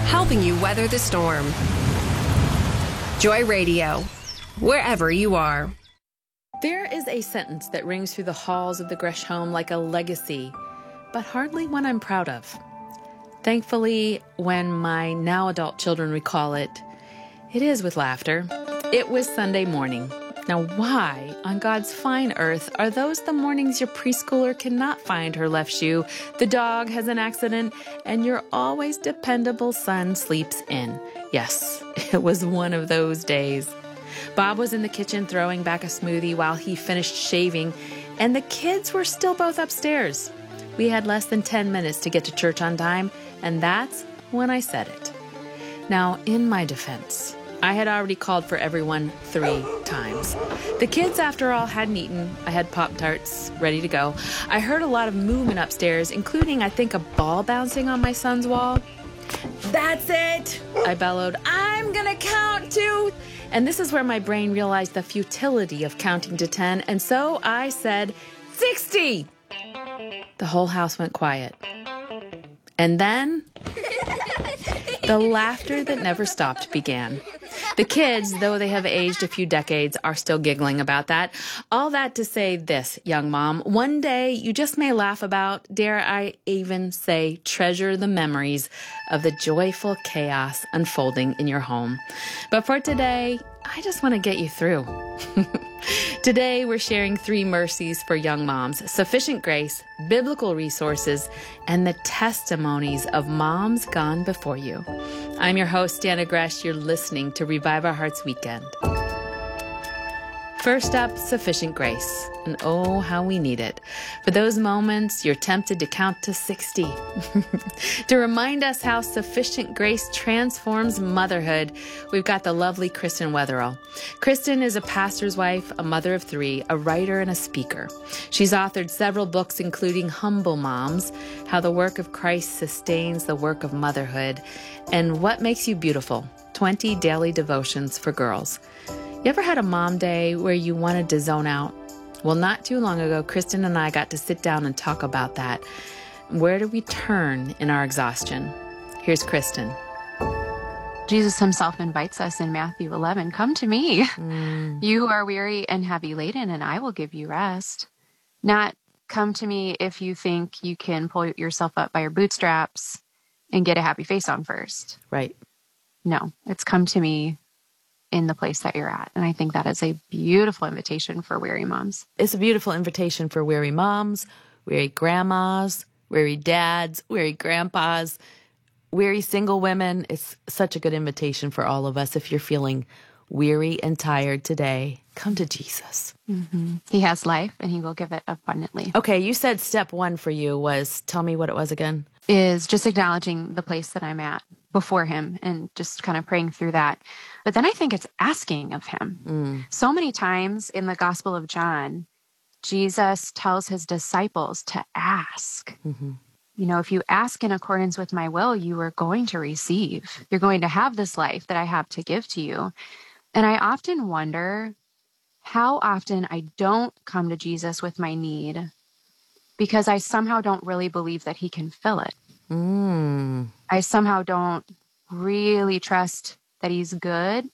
helping you weather the storm. Joy Radio, wherever you are. There is a sentence that rings through the halls of the Gresh home like a legacy, but hardly one I'm proud of. Thankfully, when my now adult children recall it, it is with laughter. It was Sunday morning. Now, why on God's fine earth are those the mornings your preschooler cannot find her left shoe, the dog has an accident, and your always dependable son sleeps in? Yes, it was one of those days. Bob was in the kitchen throwing back a smoothie while he finished shaving, and the kids were still both upstairs. We had less than 10 minutes to get to church on time, and that's when I said it. Now, in my defense, I had already called for everyone 3 times. The kids, after all, hadn't eaten. I had Pop-Tarts ready to go. I heard a lot of movement upstairs, including, I think, a ball bouncing on my son's wall. "That's it!" I bellowed. "I'm gonna count to..." And this is where my brain realized the futility of counting to 10, and so I said, 60! The whole house went quiet. And then the laughter that never stopped began. The kids, though they have aged a few decades, are still giggling about that. All that to say this, young mom, one day you just may laugh about, dare I even say, treasure the memories of the joyful chaos unfolding in your home. But for today, I just want to get you through. Today, we're sharing 3 mercies for young moms, sufficient grace, biblical resources, and the testimonies of moms gone before you. I'm your host, Dana Gresh. You're listening to Revive Our Hearts Weekend. First up, sufficient grace. And oh, how we need it. For those moments you're tempted to count to 60. To remind us how sufficient grace transforms motherhood, we've got the lovely Kristen Wetherell. Kristen is a pastor's wife, a mother of 3, a writer, and a speaker. She's authored several books, including Humble Moms, How the Work of Christ Sustains the Work of Motherhood, and What Makes You Beautiful, 20 Daily Devotions for Girls. You ever had a mom day where you wanted to zone out? Well, not too long ago, Kristen and I got to sit down and talk about that. Where do we turn in our exhaustion? Here's Kristen. Jesus himself invites us in Matthew 11, "Come to me, you who are weary and heavy laden, and I will give you rest." Not come to me if you think you can pull yourself up by your bootstraps and get a happy face on first. Right. No, it's come to me in the place that you're at. And I think that is a beautiful invitation for weary moms. It's a beautiful invitation for weary moms, weary grandmas, weary dads, weary grandpas, weary single women. It's such a good invitation for all of us. If you're feeling weary and tired today, come to Jesus. Mm-hmm. He has life and he will give it abundantly. Okay, you said step 1 for you was, tell me what it was again. Is just acknowledging the place that I'm at before him and just kind of praying through that. But then I think it's asking of him. So many times in the Gospel of John, Jesus tells his disciples to ask. Mm-hmm. You know, if you ask in accordance with my will, you are going to receive. You're going to have this life that I have to give to you. And I often wonder how often I don't come to Jesus with my need because I somehow don't really believe that he can fill it. I somehow don't really trust that he's good